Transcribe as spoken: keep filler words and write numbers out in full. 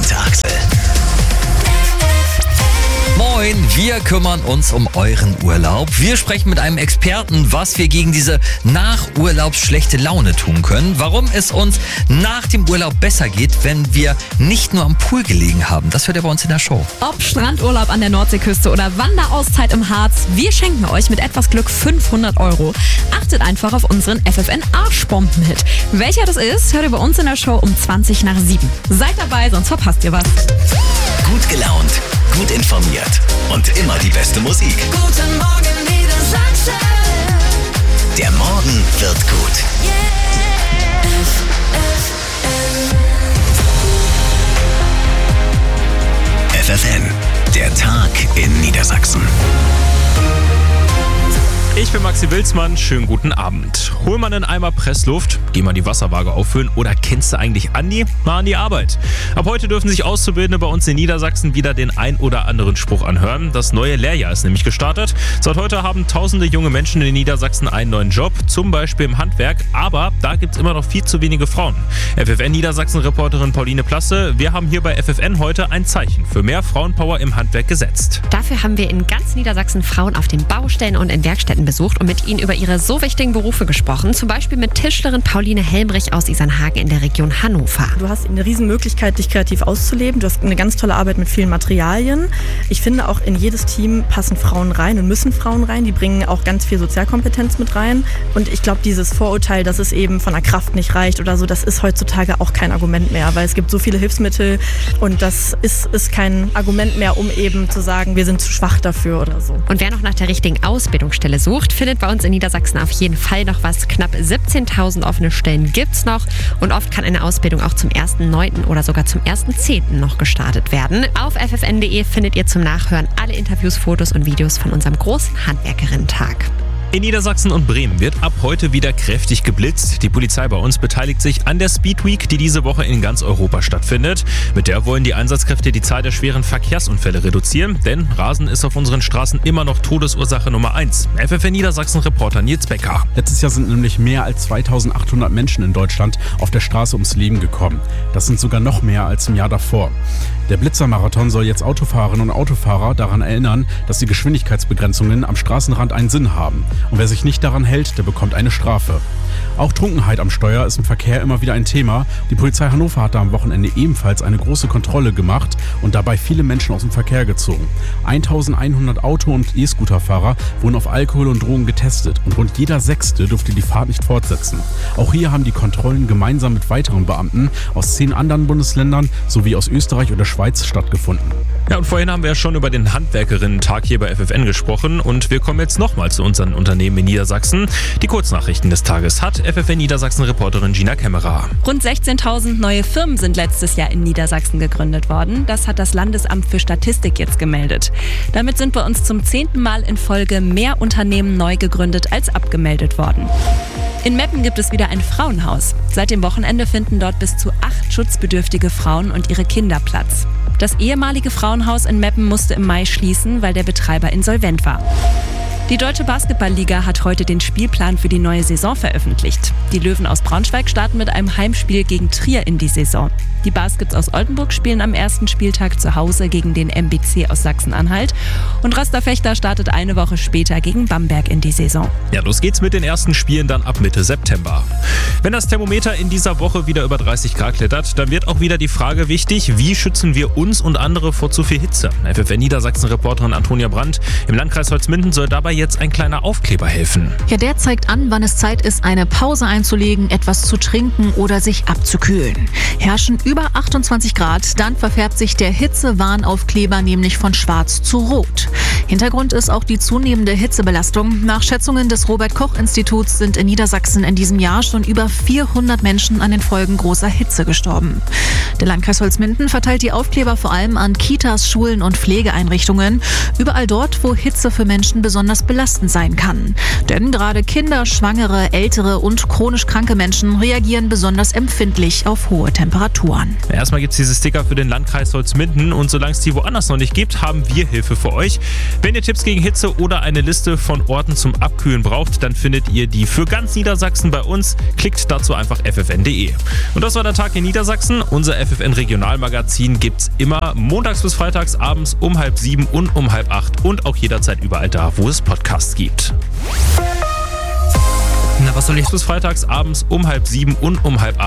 Hinterachse. Moin, wir kümmern uns um euren Urlaub. Wir sprechen mit einem Experten, was wir gegen diese Nach-Urlaubs-schlechte Laune tun können. Warum es uns nach dem Urlaub besser geht, wenn wir nicht nur am Pool gelegen haben. Das hört ihr bei uns in der Show. Ob Strandurlaub an der Nordseeküste oder Wanderauszeit im Harz, wir schenken euch mit etwas Glück fünfhundert Euro. Achtet einfach auf unseren F F N-Arschbomben-Hit. Welcher das ist, hört ihr bei uns in der Show um zwanzig nach sieben. Seid dabei, sonst verpasst ihr was. Gut gelaunt, gut informiert und immer die beste Musik. Guten Morgen, Niedersachsen. Der Morgen wird gut. Yeah. F F N, der Tag in Niedersachsen. Ich bin Maxi Wilsmann, schönen guten Abend. Hol mal einen Eimer Pressluft, geh mal die Wasserwaage auffüllen oder kennst du eigentlich Andi? Mal an die Arbeit. Ab heute dürfen sich Auszubildende bei uns in Niedersachsen wieder den ein oder anderen Spruch anhören. Das neue Lehrjahr ist nämlich gestartet. Seit heute haben tausende junge Menschen in Niedersachsen einen neuen Job, zum Beispiel im Handwerk. Aber da gibt es immer noch viel zu wenige Frauen. F F N-Niedersachsen-Reporterin Pauline Plasse, wir haben hier bei F F N heute ein Zeichen für mehr Frauenpower im Handwerk gesetzt. Dafür haben wir in ganz Niedersachsen Frauen auf den Baustellen und in Werkstätten besucht und mit ihnen über ihre so wichtigen Berufe gesprochen. Zum Beispiel mit Tischlerin Pauline Helmrich aus Isernhagen in der Region Hannover. Du hast eine riesen Möglichkeit, dich kreativ auszuleben. Du hast eine ganz tolle Arbeit mit vielen Materialien. Ich finde auch, in jedes Team passen Frauen rein und müssen Frauen rein. Die bringen auch ganz viel Sozialkompetenz mit rein. Und ich glaube, dieses Vorurteil, dass es eben von der Kraft nicht reicht oder so, das ist heutzutage auch kein Argument mehr, weil es gibt so viele Hilfsmittel und das ist, ist kein Argument mehr, um eben zu sagen, wir sind zu schwach dafür oder so. Und wer noch nach der richtigen Ausbildungsstelle sucht, findet bei uns in Niedersachsen auf jeden Fall noch was. Knapp siebzehntausend offene Stellen gibt's noch und oft kann eine Ausbildung auch zum ersten neunten oder sogar zum ersten zehnten noch gestartet werden. Auf f f n punkt d e findet ihr zum Nachhören alle Interviews, Fotos und Videos von unserem großen Handwerkerinnen-Tag. In Niedersachsen und Bremen wird ab heute wieder kräftig geblitzt. Die Polizei bei uns beteiligt sich an der Speed Week, die diese Woche in ganz Europa stattfindet. Mit der wollen die Einsatzkräfte die Zahl der schweren Verkehrsunfälle reduzieren, denn Rasen ist auf unseren Straßen immer noch Todesursache Nummer eins. F F N Niedersachsen-Reporter Nils Becker. Letztes Jahr sind nämlich mehr als zweitausendachthundert Menschen in Deutschland auf der Straße ums Leben gekommen. Das sind sogar noch mehr als im Jahr davor. Der Blitzermarathon soll jetzt Autofahrerinnen und Autofahrer daran erinnern, dass die Geschwindigkeitsbegrenzungen am Straßenrand einen Sinn haben. Und wer sich nicht daran hält, der bekommt eine Strafe. Auch Trunkenheit am Steuer ist im Verkehr immer wieder ein Thema. Die Polizei Hannover hat da am Wochenende ebenfalls eine große Kontrolle gemacht und dabei viele Menschen aus dem Verkehr gezogen. eintausendeinhundert Auto- und E-Scooter-Fahrer wurden auf Alkohol und Drogen getestet und rund jeder Sechste durfte die Fahrt nicht fortsetzen. Auch hier haben die Kontrollen gemeinsam mit weiteren Beamten aus zehn anderen Bundesländern sowie aus Österreich oder Schweiz stattgefunden. Ja, und vorhin haben wir ja schon über den Handwerkerinnen-Tag hier bei F F N gesprochen und wir kommen jetzt nochmal zu unseren Unternehmen in Niedersachsen. Die Kurznachrichten des Tages hat F F N Niedersachsen-Reporterin Gina Kämmerer. Rund sechzehntausend neue Firmen sind letztes Jahr in Niedersachsen gegründet worden. Das hat das Landesamt für Statistik jetzt gemeldet. Damit sind bei uns zum zehnten Mal in Folge mehr Unternehmen neu gegründet als abgemeldet worden. In Meppen gibt es wieder ein Frauenhaus. Seit dem Wochenende finden dort bis zu acht schutzbedürftige Frauen und ihre Kinder Platz. Das ehemalige Frauenhaus in Meppen musste im Mai schließen, weil der Betreiber insolvent war. Die Deutsche Basketballliga hat heute den Spielplan für die neue Saison veröffentlicht. Die Löwen aus Braunschweig starten mit einem Heimspiel gegen Trier in die Saison. Die Baskets aus Oldenburg spielen am ersten Spieltag zu Hause gegen den M B C aus Sachsen-Anhalt. Und Röster-Fechter startet eine Woche später gegen Bamberg in die Saison. Ja, los geht's mit den ersten Spielen dann ab Mitte September. Wenn das Thermometer in dieser Woche wieder über dreißig Grad klettert, dann wird auch wieder die Frage wichtig, wie schützen wir uns und andere vor zu viel Hitze? F F N Niedersachsen-Reporterin Antonia Brandt. Im Landkreis Holzminden soll dabei jetzt ein kleiner Aufkleber helfen. Ja, der zeigt an, wann es Zeit ist, eine Pause einzulegen, etwas zu trinken oder sich abzukühlen. Herrschen über achtundzwanzig Grad, dann verfärbt sich der Hitzewarnaufkleber nämlich von schwarz zu rot. Hintergrund ist auch die zunehmende Hitzebelastung. Nach Schätzungen des Robert-Koch-Instituts sind in Niedersachsen in diesem Jahr schon über vierhundert Menschen an den Folgen großer Hitze gestorben. Der Landkreis Holzminden verteilt die Aufkleber vor allem an Kitas, Schulen und Pflegeeinrichtungen. Überall dort, wo Hitze für Menschen besonders belastend sein kann. Denn gerade Kinder, Schwangere, ältere und chronisch kranke Menschen reagieren besonders empfindlich auf hohe Temperaturen. Erstmal gibt es diese Sticker für den Landkreis Holzminden und solange es die woanders noch nicht gibt, haben wir Hilfe für euch. Wenn ihr Tipps gegen Hitze oder eine Liste von Orten zum Abkühlen braucht, dann findet ihr die für ganz Niedersachsen bei uns. Klickt dazu einfach f f n punkt d e. Und das war der Tag in Niedersachsen. Unser F F N Regionalmagazin gibt's immer montags bis freitags abends um halb sieben und um halb acht und auch jederzeit überall da, wo es Podcasts gibt. Na, was soll ich? Bis freitags abends um halb sieben und um halb acht.